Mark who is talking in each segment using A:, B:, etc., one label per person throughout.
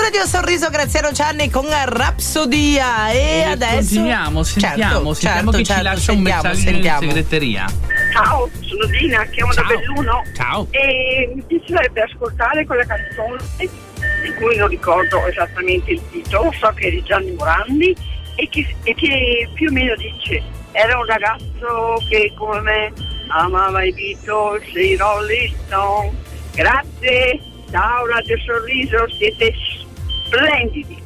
A: Radio Sorriso, Graziano Cianni con Rapsodia. E adesso
B: continuiamo, sentiamo chi ci lascia un messaggio in segreteria.
C: Ciao, sono Dina, chiamo da Belluno.
B: Ciao.
C: E mi piacerebbe ascoltare quella canzone di cui non ricordo esattamente il titolo, so che è di Gianni Morandi e che più o meno dice: era un ragazzo che come me amava i Beatles e i Rolling Stone. Grazie, ciao Radio Sorriso, siete splendidi.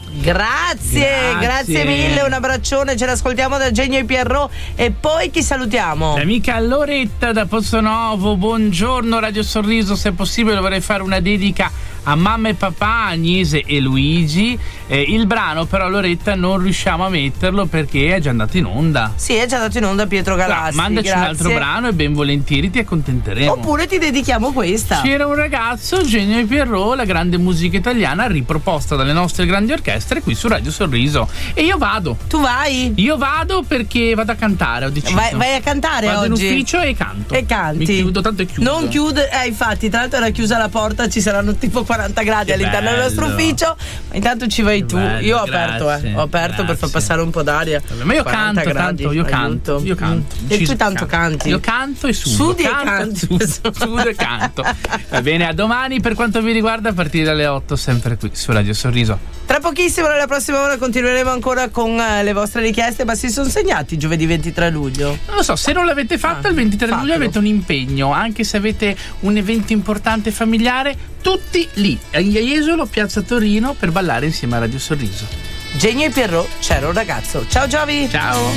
A: Grazie mille, un abbraccione, ce l'ascoltiamo da Genio e Pierrot. E poi chi salutiamo?
B: L'amica Loretta da Pozzonovo. Buongiorno Radio Sorriso, se è possibile vorrei fare una dedica a mamma e papà, Agnese e Luigi. Il brano però, Loretta, non riusciamo a metterlo perché è già andato in onda.
A: Sì, è già andato in onda Pietro Galassi.
B: Mandaci un altro brano e ben volentieri ti accontenteremo.
A: Oppure ti dedichiamo questa.
B: C'era un ragazzo, Genio e Pierrot, la grande musica italiana riproposta dalle nostre grandi orchestre qui su Radio Sorriso. E io vado.
A: Tu vai?
B: Io vado perché vado a cantare, ho deciso.
A: Vai a cantare
B: vado
A: oggi?
B: In ufficio e canto.
A: E canti.
B: Mi chiudo, tanto è chiuso.
A: Non chiude, infatti, tra l'altro era chiusa la porta, ci saranno tipo 40 gradi all'interno del nostro ufficio. Intanto ci vai tu.
B: Bello,
A: Io ho aperto per far passare un po' d'aria.
B: Ma io canto, gradi, tanto, io canto.
A: E tu tanto canti.
B: Io canto e sudo.
A: Sudi e canti.
B: Sudo e canto. Va bene, a domani per quanto vi riguarda a partire dalle 8 sempre qui su Radio Sorriso.
A: Tra pochissimo, nella prossima ora continueremo ancora con le vostre richieste, ma si sono segnati giovedì 23 luglio?
B: Non lo so, se non l'avete fatta il 23 luglio avete un impegno, anche se avete un evento importante familiare, tutti lì, a Jesolo, Piazza Torino, per ballare insieme a Radio Sorriso.
A: Genio e Pierrot, c'era un ragazzo. Ciao Giovi!
B: Ciao!